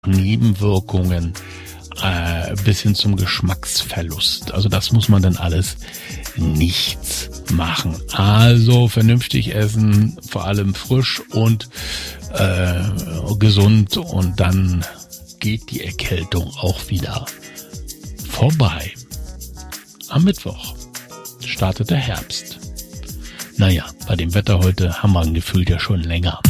Nebenwirkungen bis hin zum Geschmacksverlust. Also das muss man dann alles nicht machen. Also vernünftig essen, vor allem frisch und gesund, und dann geht die Erkältung auch wieder vorbei. Am Mittwoch startet der Herbst. Naja, bei dem Wetter heute haben wir ein Gefühl ja schon länger.